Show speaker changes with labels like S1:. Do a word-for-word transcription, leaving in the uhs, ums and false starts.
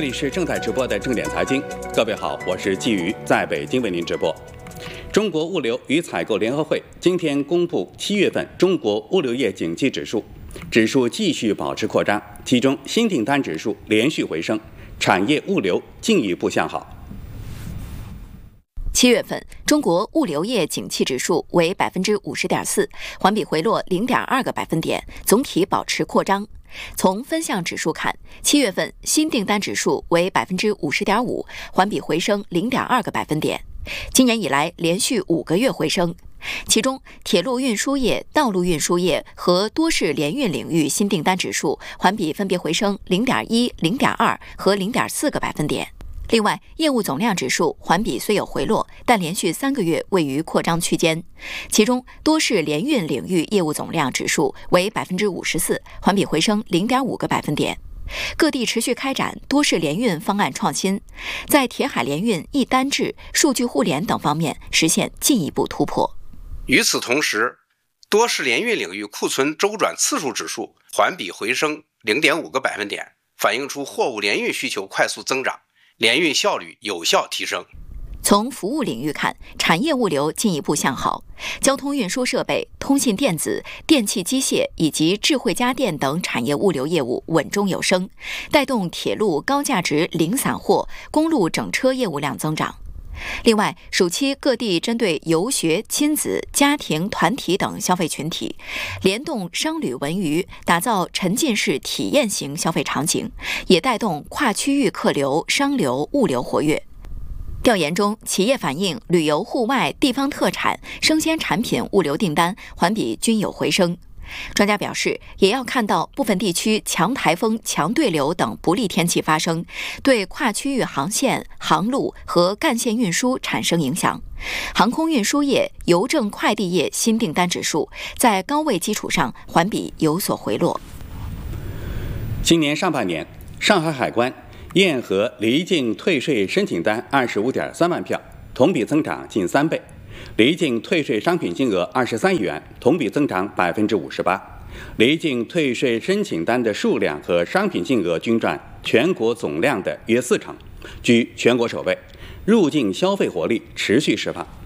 S1: 里是正在直播的正点财经，各位好，我是季瑜，在北京为您直播。中国物流与采购联合会今天公布七月份中国物流业景气指数，指数继续保持扩张，其中新订单指数连续回升，产业物流进一步向好。
S2: 七月份，中国物流业景气指数为百分之五十点四，环比回落零点二个百分点，总体保持扩张。从分项指数看，七月份新订单指数为百分之五十点五，环比回升零点二个百分点。今年以来连续五个月回升，其中铁路运输业、道路运输业和多式联运领域新订单指数环比分别回升零点一、零点二和零点四个百分点。另外，业务总量指数环比虽有回落，但连续三个月位于扩张区间。其中，多式联运领域业务总量指数为百分之五十四，环比回升零点五个百分点。各地持续开展多式联运方案创新，在铁海联运、一单制、数据互联等方面实现进一步突破。
S3: 与此同时，多式联运领域库存周转次数指数环比回升零点五个百分点，反映出货物联运需求快速增长，联运效率有效提升。
S2: 从服务领域看，产业物流进一步向好，交通运输设备、通信电子、电气机械以及智慧家电等产业物流业务稳中有升，带动铁路高价值零散货、公路整车业务量增长。另外，暑期各地针对游学、亲子、家庭、团体等消费群体，联动商旅文娱，打造沉浸式体验型消费场景，也带动跨区域客流、商流、物流活跃。调研中，企业反映旅游、户外、地方特产、生鲜产品物流订单环比均有回升。专家表示，也要看到部分地区强台风、强对流等不利天气发生，对跨区域航线、航路和干线运输产生影响。航空运输业、邮政快递业新订单指数在高位基础上环比有所回落。
S1: 今年上半年，上海海关验核离境退税申请单二十五点三万票，同比增长近三倍。离境退税商品金额二十三亿元，同比增长百分之五十八。离境退税申请单的数量和商品金额均占全国总量的约四成，居全国首位。入境消费活力持续释放。